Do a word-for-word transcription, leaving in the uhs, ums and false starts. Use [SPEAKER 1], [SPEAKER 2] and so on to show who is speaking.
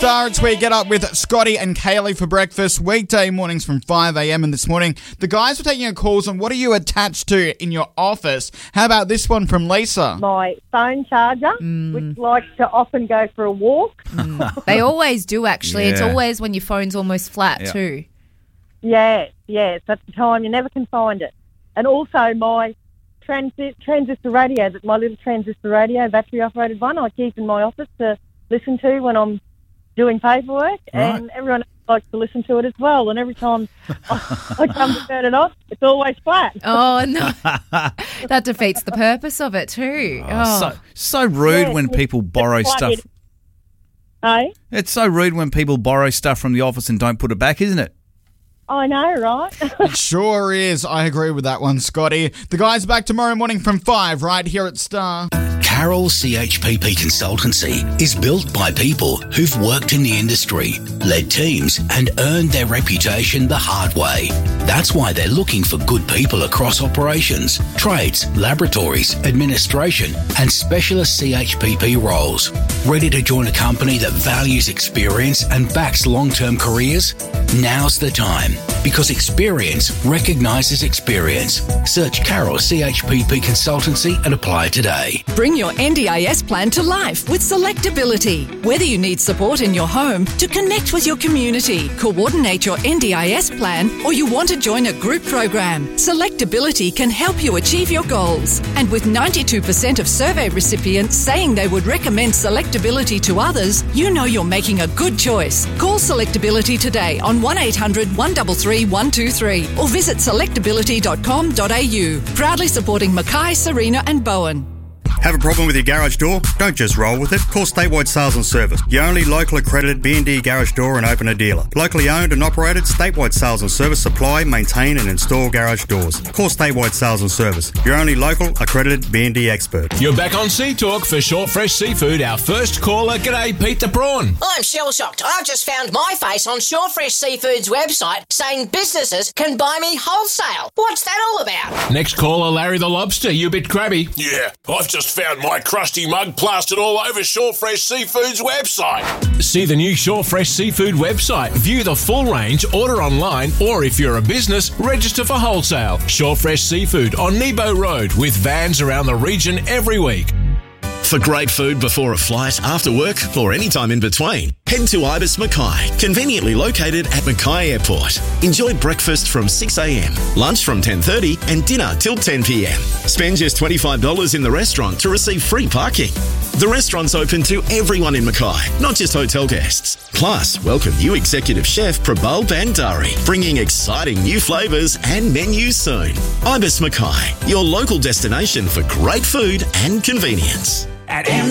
[SPEAKER 1] Star, it's where you get up with Scotty and Kaylee for breakfast, weekday mornings from five a.m. And this morning, the guys were taking your calls on what are you attached to in your office. How about this one from Lisa?
[SPEAKER 2] My phone charger,
[SPEAKER 3] Mm.
[SPEAKER 2] which likes to often go for a walk.
[SPEAKER 3] They always do, actually. It's
[SPEAKER 4] Yeah.
[SPEAKER 3] always when your phone's almost flat,
[SPEAKER 4] Yeah.
[SPEAKER 3] too.
[SPEAKER 2] Yes, yes, at the time you never can find it. And also my transi- transistor radio, that my little transistor radio, battery-operated one, I keep in my office to listen to when I'm doing paperwork, and everyone else likes to listen to it as well. And every time I, I come to turn it on, it's always flat.
[SPEAKER 3] Oh, no. That defeats the purpose of it, too. Oh.
[SPEAKER 4] So so rude
[SPEAKER 2] Yeah,
[SPEAKER 4] when
[SPEAKER 2] it's-
[SPEAKER 4] people borrow
[SPEAKER 2] it's
[SPEAKER 4] stuff.
[SPEAKER 2] like Hey,
[SPEAKER 4] It's so rude when people borrow stuff from the office and don't put it back, isn't it?
[SPEAKER 2] I know, right?
[SPEAKER 1] It sure is. I agree with that one, Scotty. The guys are back tomorrow morning from five right here at Star.
[SPEAKER 5] Carroll C H P P Consultancy is built by people who've worked in the industry, led teams, and earned their reputation the hard way. That's why they're looking for good people across operations, trades, laboratories, administration, and specialist C H P P roles. Ready to join a company that values experience and backs long-term careers? Now's the time, because experience recognises experience. Search Carroll C H P P Consultancy and apply today.
[SPEAKER 6] Bring your N D I S plan to life with Selectability. Whether you need support in your home, to connect with your community, coordinate your N D I S plan, or you want to join a group program, Selectability can help you achieve your goals. And with ninety-two percent of survey recipients saying they would recommend Selectability to others, you know you're making a good choice. Call Selectability today on one eight hundred, one three three, one two three or visit selectability dot com dot a u. Proudly supporting Mackay, Serena and Bowen.
[SPEAKER 7] Have a problem with your garage door? Don't just roll with it. Call Statewide Sales and Service, your only local accredited B and D garage door and opener dealer. Locally owned and operated, Statewide Sales and Service supply, maintain and install garage doors. Call Statewide Sales and Service, your only local accredited B and D expert.
[SPEAKER 8] You're back on Sea Talk for Short Fresh Seafood. Our first caller, g'day, Pete the Prawn.
[SPEAKER 9] I'm shell-shocked. I've just found my face on Short Fresh Seafood's website saying businesses can buy me wholesale. What's that all about?
[SPEAKER 8] Next caller, Larry the Lobster. You a bit crabby.
[SPEAKER 10] Yeah, I've just found my crusty mug plastered all over Short Fresh Seafood's website.
[SPEAKER 8] See the new Short Fresh Seafood website. View the full range, order online, or if you're a business, register for wholesale. Short Fresh Seafood on Nebo Road with vans around the region every week.
[SPEAKER 11] For great food before a flight, after work, or any time in between, head to Ibis Mackay, conveniently located at Mackay Airport. Enjoy breakfast from six a.m, lunch from ten thirty, and dinner till ten p.m. Spend just twenty-five dollars in the restaurant to receive free parking. The restaurant's open to everyone in Mackay, not just hotel guests. Plus, welcome new executive chef Prabal Bandari, bringing exciting new flavours and menus soon. Ibis Mackay, your local destination for great food and convenience.
[SPEAKER 12] At M